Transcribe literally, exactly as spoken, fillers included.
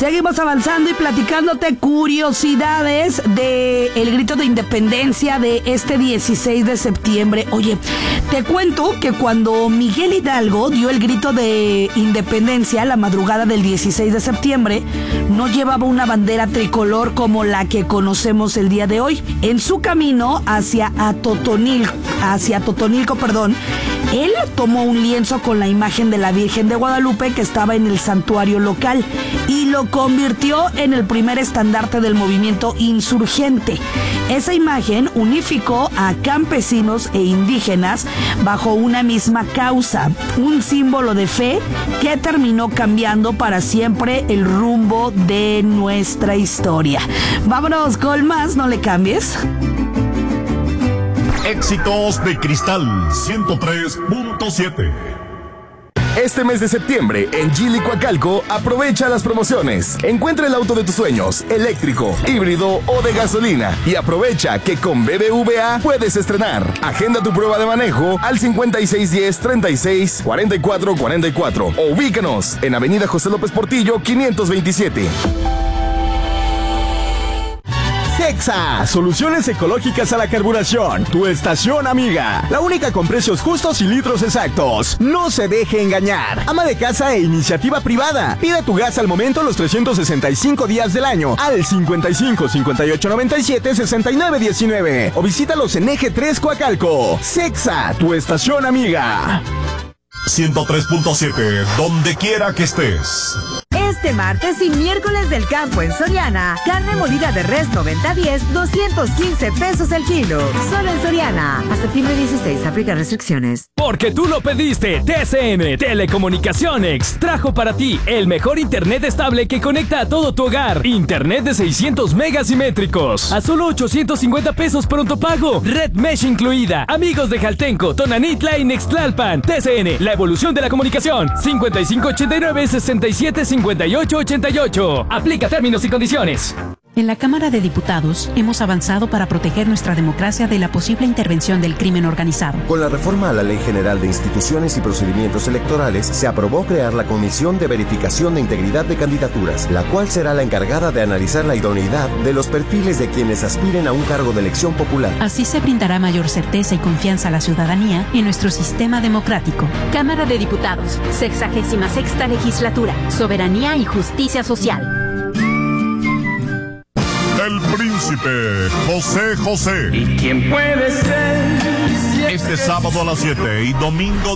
Seguimos avanzando y platicándote curiosidades de el grito de independencia de este dieciséis de septiembre. Oye, te cuento que cuando Miguel Hidalgo dio el grito de independencia la madrugada del dieciséis de septiembre, no llevaba una bandera tricolor como la que conocemos el día de hoy. En su camino hacia Atotonilco, hacia Totonilco, perdón, él tomó un lienzo con la imagen de la Virgen de Guadalupe que estaba en el santuario local y lo convirtió en el primer estandarte del movimiento insurgente. Esa imagen unificó a campesinos e indígenas bajo una misma causa, un símbolo de fe que terminó cambiando para siempre el rumbo de nuestra historia. Vámonos con más, no le cambies. Éxitos de Cristal ciento tres punto siete. Este mes de septiembre, en Geely Coacalco, aprovecha las promociones. Encuentra el auto de tus sueños, eléctrico, híbrido o de gasolina. Y aprovecha que con B B V A puedes estrenar. Agenda tu prueba de manejo al cincuenta y seis diez, treinta y seis, cuarenta y cuatro cuarenta y cuatro. O ubícanos en Avenida José López Portillo, quinientos veintisiete. Cexa, soluciones ecológicas a la carburación. Tu estación amiga. La única con precios justos y litros exactos. No se deje engañar. Ama de casa e iniciativa privada. Pide tu gas al momento los trescientos sesenta y cinco días del año al cincuenta y cinco, cincuenta y ocho, noventa y siete, sesenta y nueve, diecinueve. O visítalos en Eje tres Coacalco. Cexa, tu estación amiga. ciento tres punto siete, donde quiera que estés. Este martes y miércoles del campo en Soriana, carne molida de res noventa diez, doscientos quince pesos el kilo. Solo en Soriana. Hasta septiembre dieciséis, aplica restricciones. Porque tú lo pediste, T C M Telecomunicaciones trajo para ti el mejor internet estable que conecta a todo tu hogar. Internet de seiscientos megas simétricos a solo ochocientos cincuenta pesos pronto pago. Red Mesh incluida. Amigos de Jaltenco, Tonanitla y Nextlalpan. T C N, la evolución de la comunicación. cincuenta y cinco ochenta y nueve, sesenta y siete, cincuenta y ocho ochenta y ocho. Aplica términos y condiciones. En la Cámara de Diputados hemos avanzado para proteger nuestra democracia de la posible intervención del crimen organizado. Con la reforma a la Ley General de Instituciones y Procedimientos Electorales, se aprobó crear la Comisión de Verificación de Integridad de Candidaturas, la cual será la encargada de analizar la idoneidad de los perfiles de quienes aspiren a un cargo de elección popular. Así se brindará mayor certeza y confianza a la ciudadanía en nuestro sistema democrático. Cámara de Diputados, sexagésima sexta legislatura, soberanía y justicia social. El príncipe José José. ¿Y quién puede ser? Este sábado a las siete y domingo